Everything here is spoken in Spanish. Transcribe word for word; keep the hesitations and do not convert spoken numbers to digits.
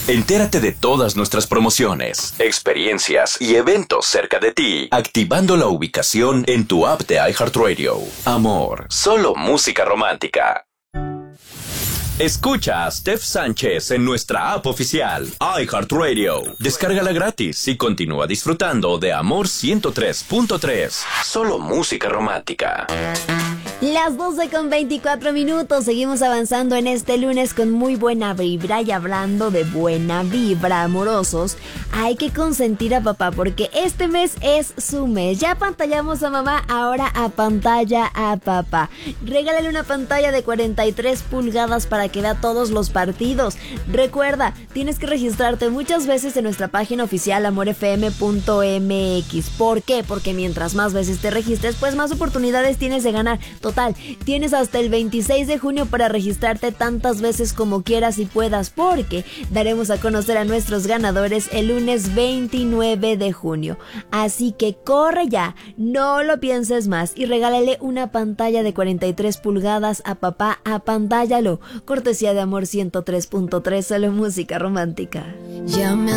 Entérate de todas nuestras promociones, experiencias y eventos cerca de ti, activando la ubicación en tu app de iHeartRadio. Amor, solo música romántica. Escucha a Steph Sánchez en nuestra app oficial, iHeartRadio. Descárgala gratis y continúa disfrutando de Amor ciento tres punto tres. Solo música romántica. Las doce con veinticuatro minutos, seguimos avanzando en este lunes con muy buena vibra. Y hablando de buena vibra, amorosos, hay que consentir a papá porque este mes es su mes. Ya apantallamos a mamá, ahora apantalla a papá. Regálale una pantalla de cuarenta y tres pulgadas para que vea todos los partidos. Recuerda, tienes que registrarte muchas veces en nuestra página oficial amor f m punto m x. ¿Por qué? Porque mientras más veces te registres, pues más oportunidades tienes de ganar. Total, tienes hasta el veintiséis de junio para registrarte tantas veces como quieras y puedas, porque daremos a conocer a nuestros ganadores el lunes veintinueve de junio. Así que corre ya, no lo pienses más y regálale una pantalla de cuarenta y tres pulgadas a papá. Apantállalo. Cortesía de Amor ciento tres punto tres, solo música romántica. Ya me